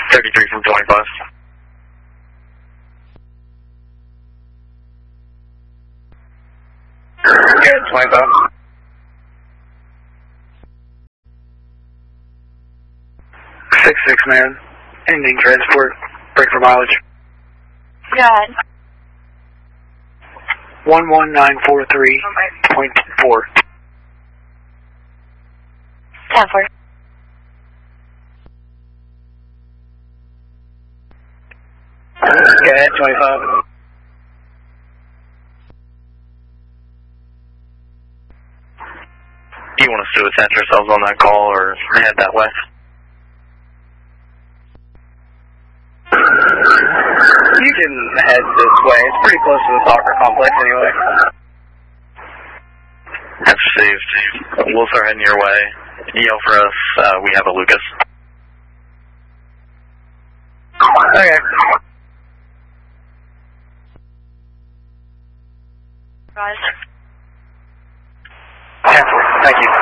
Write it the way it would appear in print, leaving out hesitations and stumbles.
33 from 25. Good, 25. Man. Ending transport. Break for mileage. Good. 11943.4. 10-4. Good, 25. Do you want us to attach ourselves on that call or head that way? You can head this way. It's pretty close to the soccer complex anyway. That's received. We'll start heading your way. Yell for us. We have a Lucas. Okay. Rise. 10-4. Thank you.